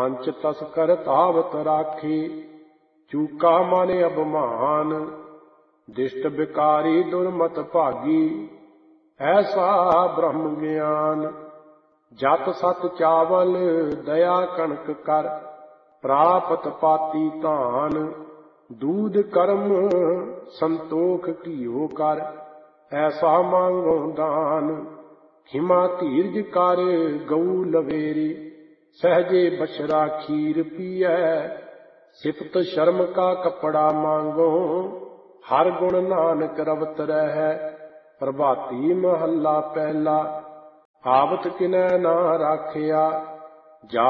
ਪੰਚ ਤਸਕਰ ਧਾਵਤ ਰਾਖੀ, ਚੂਕਾ ਮਨ ਅਭਮਾਨ। ਦਿਸ਼ਟ ਬਿਕਾਰੀ ਦੁਰਮਤ ਭਾਗੀ, ਐਸਾ ਬ੍ਰਹਮ ਗਿਆਨ। ਜਤ ਸਤ ਚਾਵਲ ਦਇਆ ਕਣਕ ਕਰ, ਪ੍ਰਾਪਤ ਪਾਤੀ ਧਾਨ। ਦੂਧ ਕਰਮ ਸੰਤੋਖ ਘੀਓ ਕਰ, ਐਸਾ ਮੰਗੋ ਦਾਨ। ਹਿਮਾ ਧੀਰਜ ਕਰ ਗਊ ਲਵੇਰੀ, ਸਹਜੇ ਬਛੜਾ ਖੀਰ ਪੀਐ। ਸਿਫਤ ਸ਼ਰਮ ਕਾ ਕੱਪੜਾ ਮਾਂਗੋ, ਹਰ ਗੁਣ ਨਾਨਕ ਰਵਤ ਰਹੈ। ਪ੍ਰਭਾਤੀ ਮਹੱਲਾ ਪਹਿਲਾ, ਆਵਤ ਕਿਨੈ ਨਾ ਰਾਖਿਆ, ਜਾ